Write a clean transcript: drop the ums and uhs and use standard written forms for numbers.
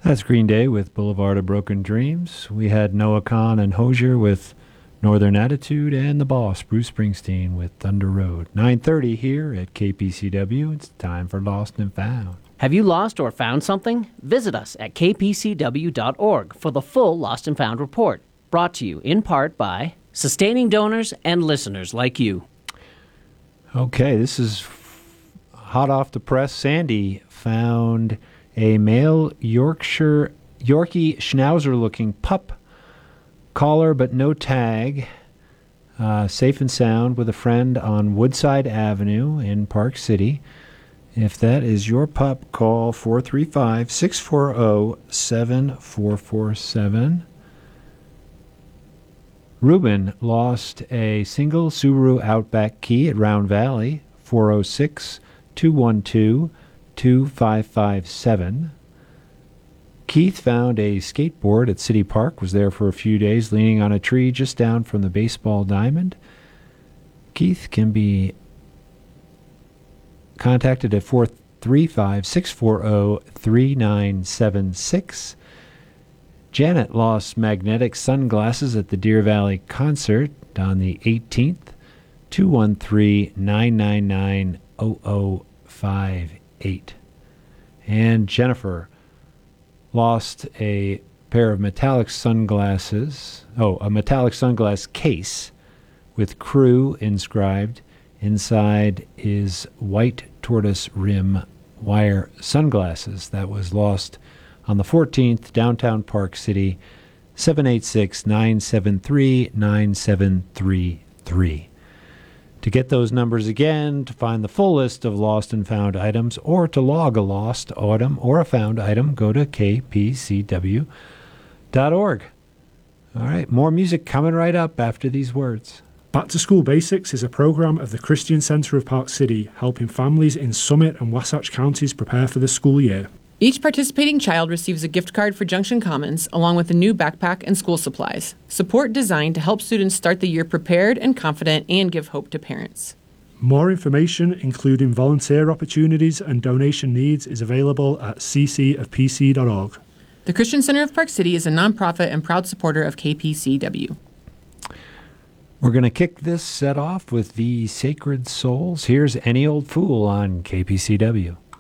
That's Green Day with Boulevard of Broken Dreams. We had Noah Kahn and Hozier with Northern Attitude, and the boss, Bruce Springsteen, with Thunder Road. 9:30 here at KPCW. It's time for Lost and Found. Have you lost or found something? Visit us at kpcw.org for the full Lost and Found report, brought to you in part by sustaining donors and listeners like you. Okay, this is hot off the press. Sandy found a male Yorkie Schnauzer-looking pup, collar but no tag, safe and sound with a friend on Woodside Avenue in Park City. If that is your pup, call 435-640-7447. Ruben lost a single Subaru Outback key at Round Valley, 406-212-2557. Keith found a skateboard at City Park, was there for a few days, leaning on a tree just down from the baseball diamond. Keith can be contacted at 435-640-3976. Janet lost magnetic sunglasses at the Deer Valley concert on the 18th, 213-999-0058. And Jennifer lost a pair of metallic sunglasses, a metallic sunglass case with Crew inscribed. Inside is white tortoise rim wire sunglasses. That was lost on the 14th, downtown Park City, 786-973-9733. To get those numbers again, to find the full list of lost and found items, or to log a lost item or a found item, go to kpcw.org. All right, more music coming right up after these words. Back to School Basics is a program of the Christian Center of Park City, helping families in Summit and Wasatch counties prepare for the school year. Each participating child receives a gift card for Junction Commons, along with a new backpack and school supplies. Support designed to help students start the year prepared and confident and give hope to parents. More information, including volunteer opportunities and donation needs, is available at ccofpc.org. The Christian Center of Park City is a nonprofit and proud supporter of KPCW. We're going to kick this set off with the Sacred Souls. Here's Any Old Fool on KPCW.